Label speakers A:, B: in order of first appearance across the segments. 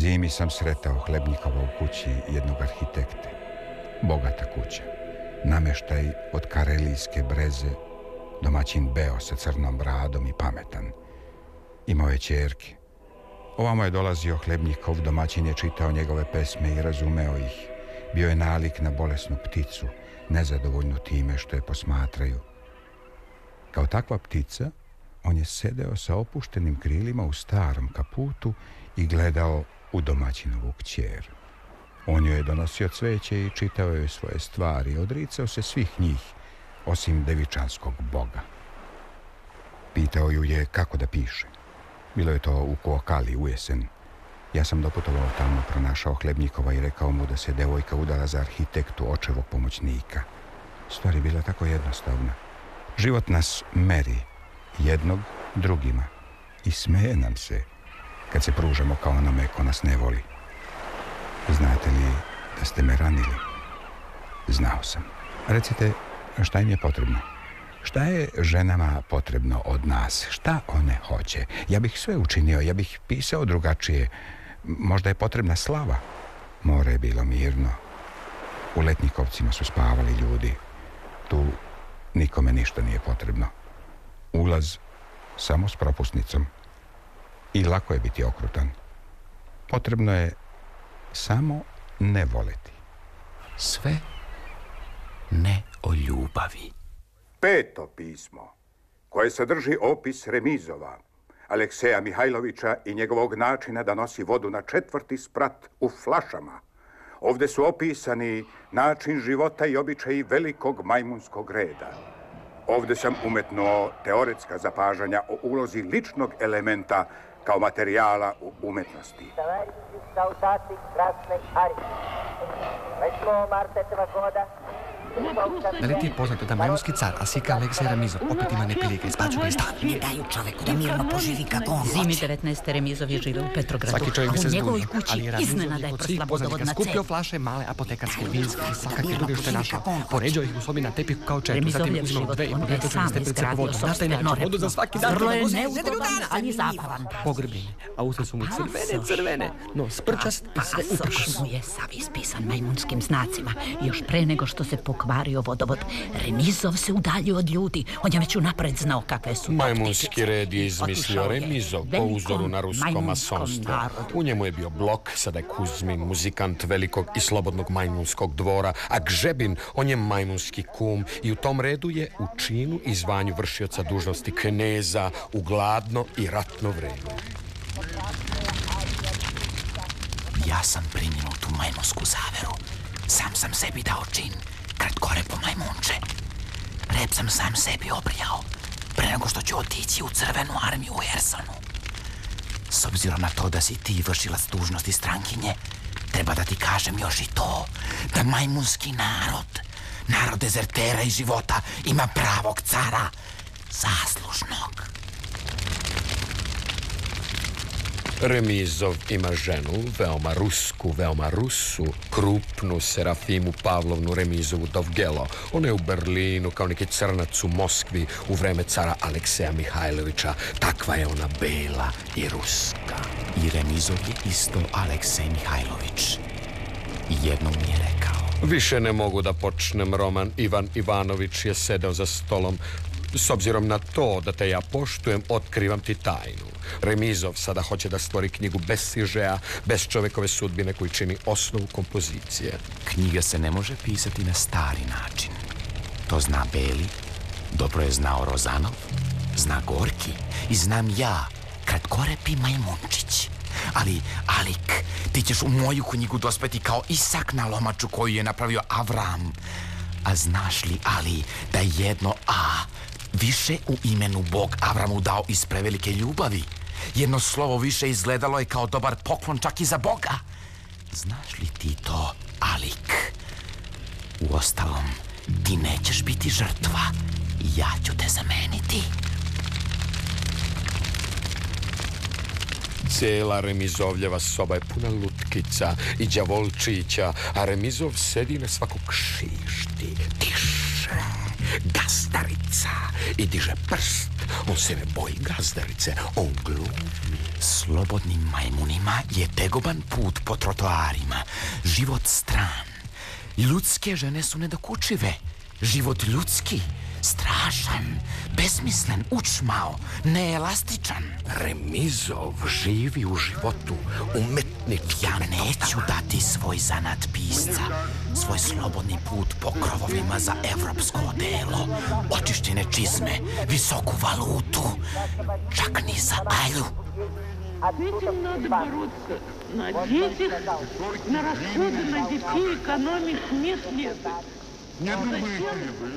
A: Zimi sam sretao Hlebnikova u kući jednog arhitekte. Bogata kuća. Nameštaj od karelijske breze, domaćin beo sa crnom bradom i pametan. Imao je ćerke. Ovamo je dolazio Hlebnikov, domaćin je čitao njegove pesme i razumeo ih. Bio je nalik na bolesnu pticu, nezadovoljnu time što je posmatraju. Kao takva ptica, on je sedeo sa opuštenim krilima u starom kaputu i gledao u domaćinovu kćer. On joj je donosio cveće i čitao joj svoje stvari, odricao se svih njih, osim devičanskog boga. Pitao ju je kako da piše. Bilo je to u Kuokali u jesen. Ja sam doputovao tamo, pronašao Hlebnikova i rekao mu da se devojka udala za arhitektu očevog pomoćnika. Stvar je bila tako jednostavna. Život nas meri, jednog drugima, i smeje nam se kad se pružamo kao onome ko nas ne voli. Znate li da ste me ranili? Znao sam. Recite, šta im je potrebno? Šta je ženama potrebno od nas? Šta one hoće? Ja bih sve učinio, ja bih pisao drugačije. Možda je potrebna slava. More je bilo mirno. U Letnjikovcima su spavali ljudi. Tu nikome ništa nije potrebno. Ulaz samo s propusnicom. I lako je biti okrutan. Potrebno je samo ne voleti.
B: Sve ne o ljubavi.
C: 5. pismo, koje sadrži opis Remizova, Alekseja Mihajlovića i njegovog načina da nosi vodu na 4. sprat u flašama. Ovdje su opisani način života i običaji velikog majmunskog reda. Ovdje sam umetnuo teoretska zapažanja o ulozi ličnog elementa kao materijala u umetnosti.
D: Da li ti je poznato da majmunski car Asika Aleksej Remizov opet ima neprilike izbačuje iz stana?
E: Ne daju čoveku da mirno poživi kako on hoće.
F: Zimi 19. Remizov je žive u Petrogradu.
D: Svaki čovjek bi se
F: u
D: zbunio,
F: njegovoj kući
D: ali je Remizov
F: iznenada je
D: kod svih
F: prsla
D: poznanika
F: vodovodna
D: skupio
F: cev.
D: flaše male apotekarske, vinske i svakakve druge što je našao. Poređao ih u sobi na tepihu kao četu, zatim
F: Remizovljev
D: uzimao
F: život
D: 2
F: on je
D: pretočene
F: sam
D: stepenice po
F: izgradio
D: vodu. Znate
F: sopstveno
D: inače, vodu za svaki dan.
F: Vrlo je
D: kada
F: neugodan, ali zabavan.
D: pogrbljeni, a usne su mu crvene, no sprčast i sve upšen.
F: Pasoš mu je sav ispisan majmunskim znacima. Još pre nego što se pokvario vodovod, Remizov se udaljio od ljudi. On je već unapred znao kakve su
B: Majmunski red je izmislio Remizov po uzoru na rusko masonstvo. U njemu je bio Blok, sada je Kuzmin, muzikant velikog i slobodnog majmunskog dvora, a Gžebin, on je majmunski kum i u tom redu je u činu i zvanju vršioca dužnosti kneza u gladno i ratno vreme.
E: Ja sam primio tu majmunsku zaveru. Sam sebi dao čin, kratkorepo majmunče. Rep sam sam sebi obrijao, pre nego što ću otići u crvenu armiju u Ersonu. S obzirom na to da si ti vršilac dužnosti strankinje, treba da ti kažem još i to, da majmunski narod dezertera i života, ima pravog cara, zaslužnog.
B: Remizov ima ženu, veoma rusu, krupnu Serafimu Pavlovnu Remizovu Dovgelo. Ona je u Berlinu kao neki crnac u Moskvi u vreme cara Alekseja Mihajlovića. Takva je ona bela i ruska.
E: I Remizov je isto Aleksej Mihajlović. Jednom mi je rekao:
B: Više ne mogu da počnem roman. Ivan Ivanović je sedeo za stolom. S obzirom na to da te ja poštujem, otkrivam ti tajnu. Remizov sada hoće da stvori knjigu bez sižeja, bez čovekove sudbine koji čini osnovu kompozicije.
E: Knjiga se ne može pisati na stari način. To zna Beli, dobro je znao Rozanov, zna Gorki i znam ja, kratkorepi majmunčić. Ali, Alik, ti ćeš u moju knjigu dospeti kao Isak na lomaču koju je napravio Avram. A znaš li, Ali, da jedno A više u imenu Bog Avramu dao iz prevelike ljubavi? Jedno slovo više izgledalo je kao dobar poklon čak i za Boga. Znaš li ti to, Alik? Uostalom, ti nećeš biti žrtva. Ja ću te zameniti.
B: Cijela Remizovljeva soba je puna lutkica i đavolčića, a Remizov sedi na svakog šišti, tiše, gastarica i diže prst On se ne boji gazdarice, on glumi.
E: Slobodnim majmunima je tegoban put po trotoarima. Život stran. Ljudske žene su nedokučive. Život ljudski, strašan, besmislen, učmao, neelastičan.
B: Remizov živi u životu umetnički.
E: Ja neću dati svoj zanat pisca, svoj slobodni put po krovovima za evropsko odelo, očišćene čizme, visoku valutu, čak ni za alju.
G: С этим надо бороться. На детях, на расходы на детей экономить не следует.
C: Не думаете ли вы?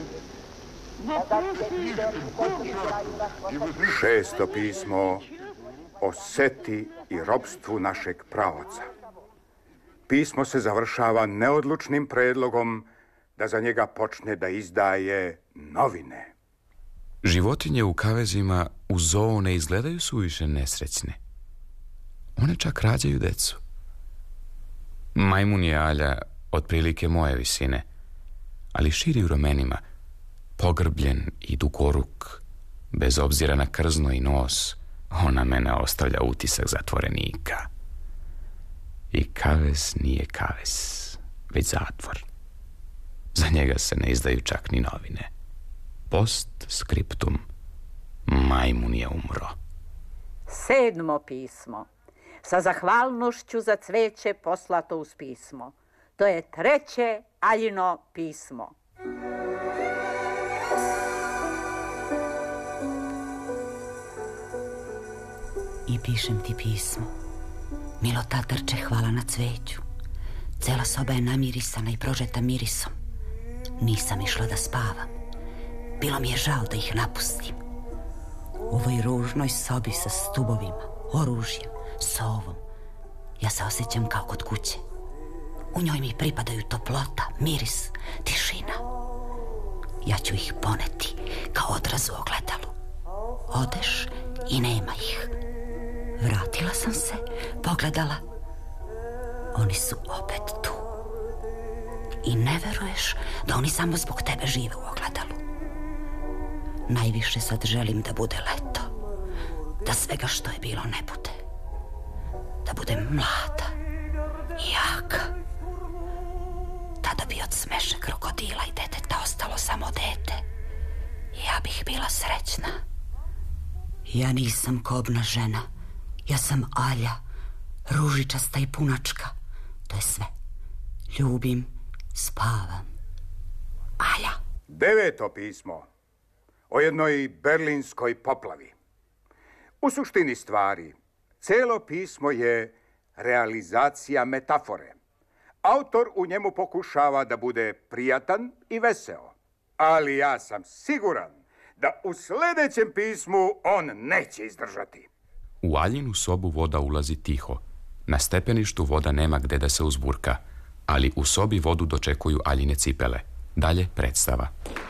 C: Šesto pismo o seti i ropstvu našeg praoca. Pismo se završava neodlučnim predlogom da za njega počne da izdaje novine.
E: Životinje u kavezima u zoo ne izgledaju suviše nesrećne. One čak rađaju decu. Majmun je Alja otprilike moje visine, ali širi u ramenima, pogrbljen i dugoruk, bez obzira na krzno i nos, ona mene ostavlja utisak zatvorenika. I kavez nije kavez, već zatvor. Za njega se ne izdaju čak ni novine. Post scriptum, majmun je umro.
F: 7. pismo. Sa zahvalnošću za cveće poslato uz pismo. To je 3. Aljino pismo. I pišem ti pismo. Milo tatarče, hvala na cveću. Cela soba je namirisana i prožeta mirisom. Nisam išla da spavam. Bilo mi je žao da ih napustim. U ovoj ružnoj sobi sa stubovima, oružjem, sovom, ja se osjećam kao kod kuće. U njoj mi pripadaju toplota, miris, tišina. Ja ću ih poneti kao odraz u ogledalu. Odeš i nema ih. Vratila sam se, pogledala. Oni su opet tu. I ne veruješ da oni samo zbog tebe žive u ogledalu. Najviše sad želim da bude leto. Da svega što je bilo ne bude. Da budem mlada i jaka. Tada bi od smeše krokodila i deteta ostalo samo dete. Ja bih bila srećna. Ja nisam kobna žena. Ja sam Alja, ružičasta i punačka. To je sve. Ljubim, spavam. Alja.
C: 9. pismo o jednoj berlinskoj poplavi. U suštini stvari, celo pismo je realizacija metafore. Autor u njemu pokušava da bude prijatan i veseo. Ali ja sam siguran da u sljedećem pismu on neće izdržati.
E: U Aljinu sobu voda ulazi tiho. Na stepeništu voda nema gde da se uzburka, ali u sobi vodu dočekuju Aljine cipele. Dalje predstava.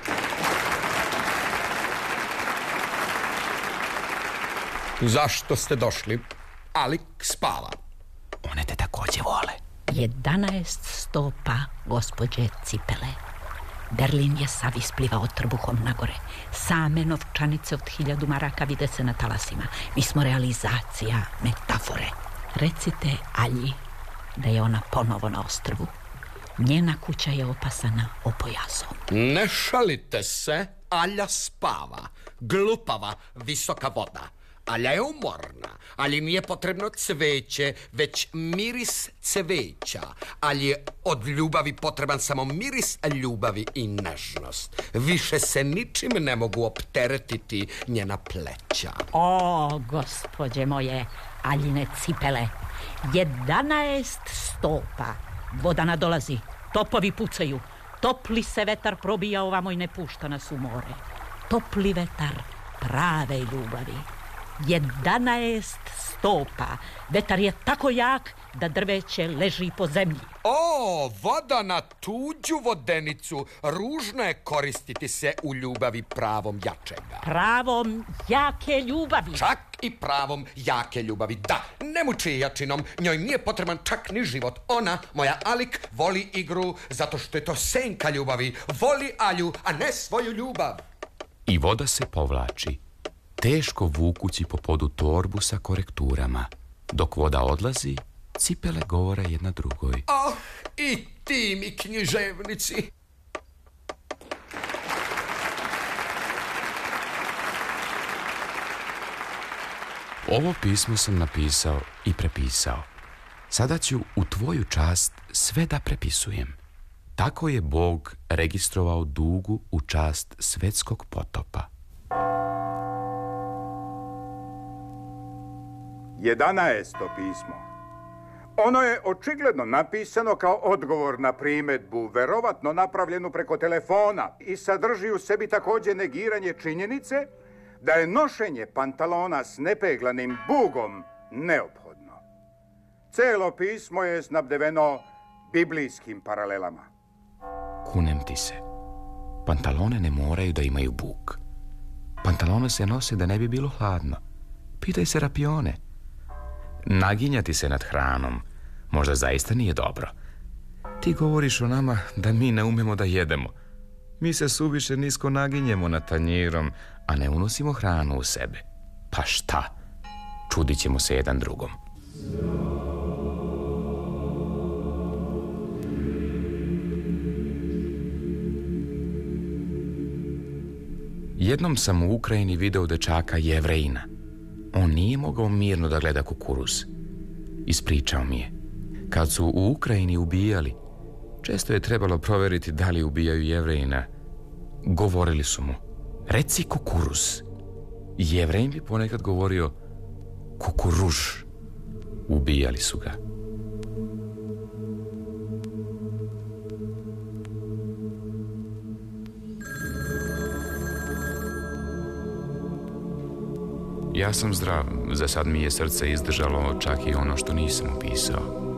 B: Zašto ste došli? Alik spava.
E: One te takođe vole.
F: 11 stopa, gospođe cipele. Berlin je sav isplivao trbuhom nagore. Same novčanice od 1000 maraka vide se na talasima. Mi smo realizacija metafore. Recite Alji da je ona ponovo na ostrvu. Njena kuća je opasana opojazom.
B: Ne šalite se, Alja spava. Glupava, visoka voda. Alja je umorna, ali nije potrebno cveće, već miris cveća. Ali je od ljubavi potreban samo miris ljubavi i nežnost. Više se ničim ne mogu opteretiti njena pleća.
F: O, gospođe moje, Aljine cipele, 11 stopa. Voda nadolazi, topovi pucaju. Topli se vetar probija ovamo i ne pušta nas u more. Topli vetar prave ljubavi. 11 stopa. Vetar je tako jak da drveće leži po zemlji.
B: O, voda na tuđu vodenicu. Ružno je koristiti se u ljubavi pravom jačega.
F: Pravom jake ljubavi.
B: Čak i pravom jake ljubavi. Da, ne muči jačinom. Njoj nije potreban čak ni život. Ona, moja Alik, voli igru zato što je to senka ljubavi. Voli Alju, a ne svoju ljubav.
E: I voda se povlači. teško vukući po podu torbu sa korekturama. Dok voda odlazi, cipele govore jedna drugoj.
B: I ti mi književnici!
E: Ovo pismo sam napisao i prepisao. Sada ću u tvoju čast sve da prepisujem. Tako je Bog registrovao dugu u čast svetskog potopa.
C: 11. pismo. Ono je očigledno napisano kao odgovor na primedbu, verovatno napravljenu preko telefona, i sadrži u sebi također negiranje činjenice da je nošenje pantalona s nepeglanim bugom neophodno. Celo pismo je snabdeveno biblijskim paralelama.
E: Kunem ti se. Pantalone ne moraju da imaju bug. Pantalone se nose da ne bi bilo hladno. Pitaj Serapione. Naginjati se nad hranom možda zaista nije dobro. Ti govoriš o nama da mi ne umemo da jedemo. Mi se suviše nisko naginjemo nad tanjirom, a ne unosimo hranu u sebe. Pa šta? Čudit ćemo se jedan drugom. Jednom sam u Ukrajini video dečaka Jevrejina. On nije mogao mirno da gleda kukuruz. Ispričao mi je. Kad su u Ukrajini ubijali, često je trebalo proveriti da li ubijaju Jevrejina. Govorili su mu, reci kukuruz. Jevrejin bi ponekad govorio kukuruž. Ubijali su ga. Ja sam zdrav, za sad mi je srce izdržalo čak i ono što nisam upisao.